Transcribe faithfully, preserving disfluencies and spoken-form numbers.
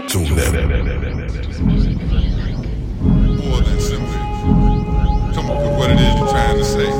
Tune in. More than simply come up with what it is you're trying to say.